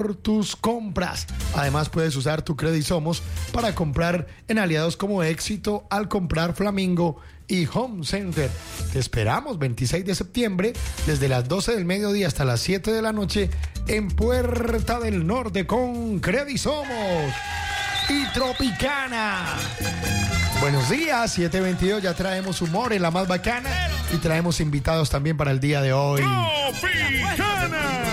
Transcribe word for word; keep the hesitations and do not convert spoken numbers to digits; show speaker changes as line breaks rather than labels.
por tus compras. Además, puedes usar tu Credisomos para comprar en aliados como Éxito, Al Comprar, Flamingo y Home Center. Te esperamos veintiséis de septiembre desde las doce del mediodía hasta las siete de la noche en Puerta del Norte con Credisomos y Tropicana. Buenos días, siete veintidós, ya traemos humor en la más bacana y traemos invitados también para el día de hoy.
¡Tropicana!